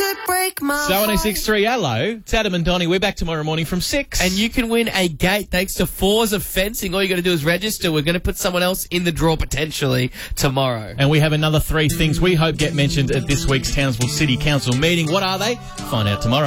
would break my So 1063, hello. It's Adam and Donnie. We're back tomorrow morning from 6. And you can win a gate thanks to Forza Fencing. All you got to do is register. We're going to put someone else in the draw potentially tomorrow. And we have another 3 things we hope get mentioned at this week's Townsville City Council meeting. What are they? Find out tomorrow.